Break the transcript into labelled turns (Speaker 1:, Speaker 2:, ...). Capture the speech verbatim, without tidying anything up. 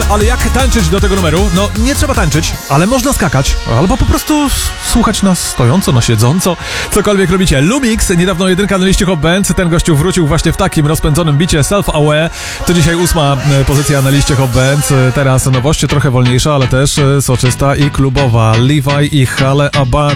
Speaker 1: ale jak tańczyć do tego numeru? No, nie trzeba tańczyć, ale można skakać. Albo po prostu słuchać nas stojąco, no siedząco. Cokolwiek robicie. Lumix, niedawno jedynka na liście Hot Band. Ten gościu wrócił właśnie w takim rozpędzonym bicie Self-Aware. To dzisiaj ósma pozycja na liście Hot Band. Teraz nowość trochę wolniejsza, ale też soczysta i klubowa. Levi i Hale Abadi.